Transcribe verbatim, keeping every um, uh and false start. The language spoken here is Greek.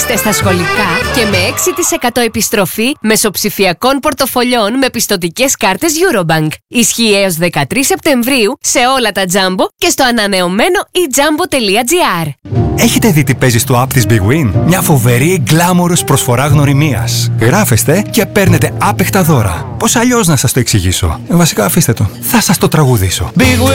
Παίξτε στα σχολικά και με έξι τοις εκατό επιστροφή μεσοψηφιακών πορτοφολιών με πιστωτικές κάρτες Eurobank. Ισχύει έως δεκατρείς Σεπτεμβρίου σε όλα τα Jumbo και στο ανανεωμένο e jumbo τελεία gr. Έχετε δει τι παίζει στο app της Big Win? Μια φοβερή γκλάμορος προσφορά γνωριμίας. Γράφεστε και παίρνετε άπεχτα δώρα. Πώς αλλιώς να σας το εξηγήσω? Ε, βασικά αφήστε το. Θα σας το τραγουδήσω. Big Win.